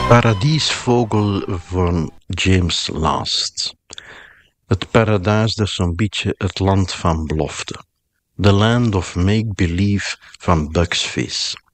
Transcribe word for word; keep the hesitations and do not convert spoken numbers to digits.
Paradiesvogel van James Last. Het paradijs, dat is zo'n beetje het land van belofte. The land of make-believe van Bugs Fizz.